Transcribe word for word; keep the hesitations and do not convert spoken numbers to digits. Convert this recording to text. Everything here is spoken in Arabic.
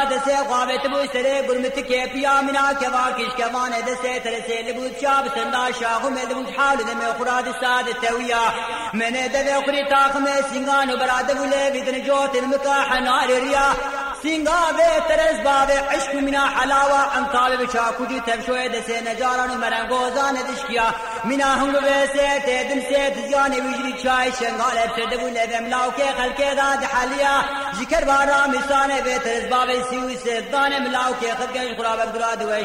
دسه قابت بو سره برمت کے پیا منا کے واکش کمان دسه ترسه لبود شاب سندا شاغ مد بود حال دم خراد ساد تویا من دل خری تاخ میں سنگان براد بولے بدن جوت المکاح نار ریا سنگا به ترز باب عشق منا حلاوه انقال بشاكو دي تبشوي دسه نجاران مرنگوزان دشکیا منا هم وسه تدم سه زيان ويجري چای شنگال ابتد بولے بملاو کے خلق داد حالیا ذکر بارا مسانه به ترز باب سیو سے دان ملاو کے خدگش خراب عبدالله